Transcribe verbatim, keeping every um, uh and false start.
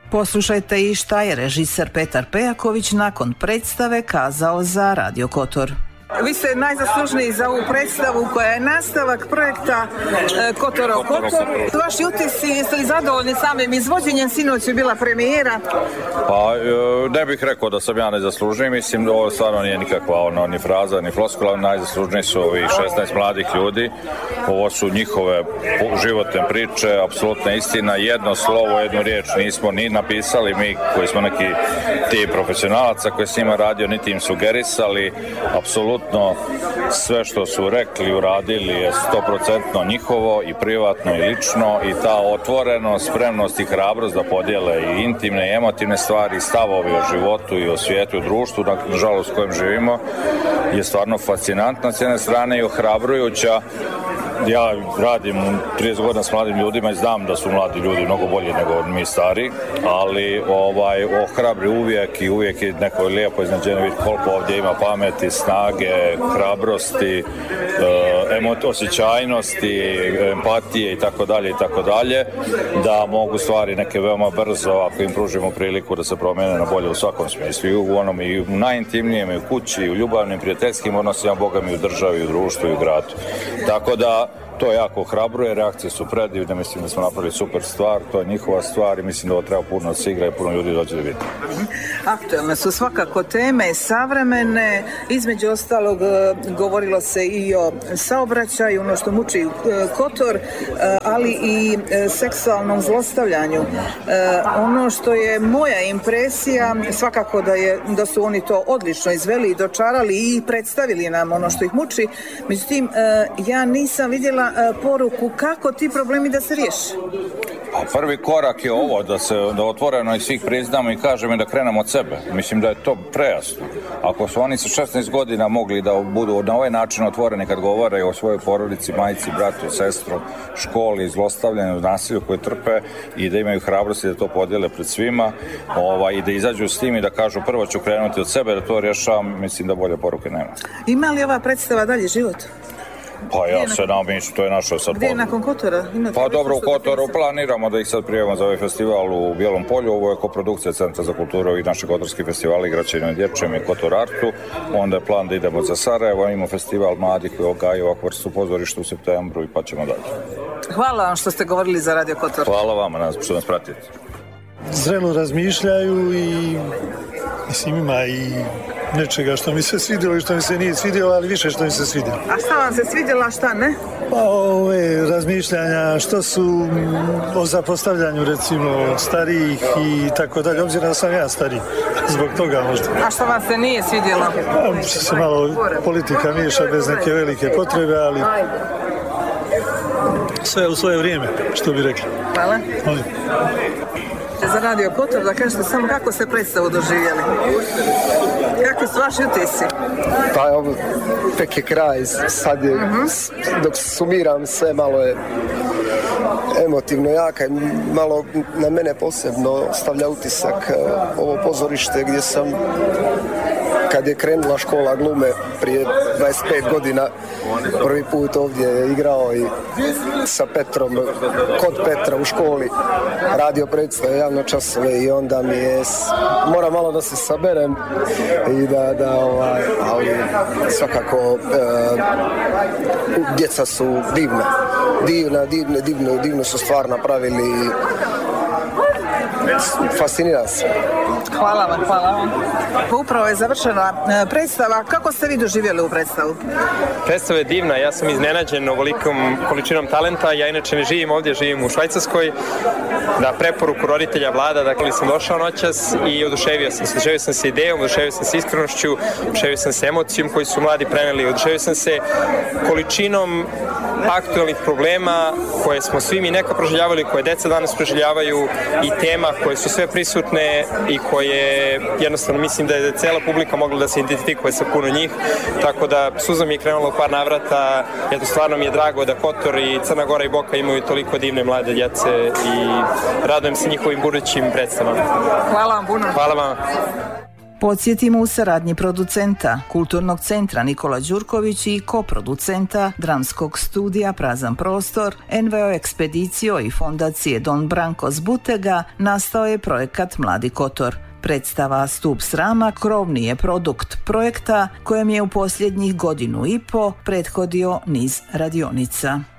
Poslušajte i šta je režiser Petar Pejaković nakon predstave kazao za Radio Kotor. Vi ste najzaslužniji za ovu predstavu koja je nastavak projekta e, Kotora u Kotoru. Vaši utisci, jeste li zadovoljni samim izvođenjem? Sinoć je bila premijera. Pa ne bih rekao da sam ja najzaslužniji, mislim da ovo stvarno nije nikakva ono, ni fraza, ni floskula, najzaslužniji su ovi šesnaest mladih ljudi. Ovo su njihove životne priče, apsolutna istina, jedno slovo, jednu riječ nismo ni napisali, mi koji smo neki ti profesionalaca koji s njima radio, niti im sugerisali, apsolutno sve što su rekli, uradili je sto procentno njihovo i privatno i lično i ta otvorenost, spremnost i hrabrost da podijele i intimne i emotivne stvari, stavovi o životu i o svijetu, društvu, nažalost u kojem živimo, je stvarno fascinantna s jedne strane i ohrabrujuća. Ja radim trideset godina s mladim ljudima i znam da su mladi ljudi mnogo bolji nego mi stari, ali ovaj, ohrabri uvijek i uvijek je neko lijepo iznenađenje vidjeti koliko ovdje ima pameti, snage, hrabrosti, e, osjećajnosti, empatije i tako dalje i tako dalje, da mogu stvari neke veoma brzo ako im pružimo priliku da se promijene na bolje u svakom smislu, i u onom i u najintimnijem, i u kući, i u ljubavnim, prijateljskim odnosima, Boga mi, u državi, u društvu i u gradu. Tako da to jako ohrabruje, reakcije su predivne, mislim da smo napravili super stvar, to je njihova stvar i mislim da ovo treba puno da se igra i puno ljudi dođe da vidi. Aktualne su svakako teme, savremene, između ostalog govorilo se i o saobraćaju, ono što muči Kotor, ali i seksualnom zlostavljanju. Ono što je moja impresija, svakako da, je, da su oni to odlično izveli i dočarali i predstavili nam ono što ih muči, međutim ja nisam vidjela poruku kako ti problemi da se riješe. A prvi korak je ovo, da se da otvoreno i svih priznamo i kažemo i da krenemo od sebe. Mislim da je to prejasno. Ako su oni sa šesnaest godina mogli da budu na ovaj način otvoreni kad govore o svojoj porodici, majci, bratu, sestru, školi, zlostavljanju, nasilju koje trpe i da imaju hrabrosti da to podijele pred svima, ovaj, i da izađu s tim i da kažu prvo ću krenuti od sebe da to rješavam, mislim da bolje poruke nema. Ima li ova predstava dalje život? Pa ja se namišljam, to je naše sad. Gdje je nakon Kotora? Imate pa dobro, u Kotoru planiramo da ih sad prijavimo za ovaj festival u Bijelom polju. Ovo je koprodukcija Centra za kulturu i naših kotorskih festivala Igračenju i dječjem i Kotor Artu. Onda je plan da idemo za Sarajevo, imamo festival mladih koji ogaju ovakvu vrstu pozorišta u septembru i pa ćemo dalje. Hvala vam što ste govorili za Radio Kotor. Hvala vama što nas pratite. Zrelo razmišljaju i mislim ima i nečega što mi se svidjelo i što mi se nije svidjelo, ali više što mi se svidjelo. A šta vam se svidjelo, a šta ne? Pa ove razmišljanja što su o zapostavljanju recimo starijih i tako dalje, obzirom da sam ja stariji, zbog toga možda. A što vam se nije svidjelo? Pa, se malo politika miješa bez neke velike potrebe, ali sve u svoje vrijeme, što bi rekli. Hvala. Hvala. Za Radio Kotor da kažete samo kako ste predstavu doživjeli. Kakvi su vaši utisci? Pa evo, tek je kraj, sad je, uh-huh. dok sumiram sve, malo je emotivno jaka i malo na mene posebno stavlja utisak ovo pozorište gdje sam, kad je krenula škola glume prije dvadeset pet godina, prvi put ovdje igrao i sa Petrom, kod Petra u školi, radio predstave, javno časove i onda mi je, moram malo da se saberem i da, da ovaj, ali svakako e, djeca su divna, divna, divna, divno, divno su stvar napravili i fascinira se. Hvala vam, hvala vam. Upravo je završena predstava. Kako ste vi doživjeli u predstavu? Predstava je divna, ja sam iznenađen ovolikom količinom talenta. Ja inače ne živim ovdje, živim u Švajcarskoj. Da preporuku roditelja Vlada, dakle sam došao noćas i oduševio sam se. Oduševio sam se idejom, oduševio sam se iskrenošću, oduševio sam se emocijom koji su mladi preneli, oduševio sam se količinom aktualnih problema koje smo svi mi neka proživljavali, koje deca danas proživljavaju i tema koje su sve prisutne i koje jednostavno mislim da je cijela publika mogla da se identifikuje sa puno njih, tako da suza mi je krenula u par navrata. Eto, stvarno mi je drago da Kotor i Crna Gora i Boka imaju toliko divne mlade djece i radujem se njihovim budućim predstavama. Hvala vam puno. Hvala vam. Podsjetimo, u saradnji producenta Kulturnog centra Nikola Đurković i koproducenta dramskog studija Prazan prostor, en ve o Ekspedicio i fondacije Don Branko Zbutega nastao je projekat Mladi Kotor. Predstava Stup srama krovni je produkt projekta kojem je u posljednjih godinu i po prethodio niz radionica.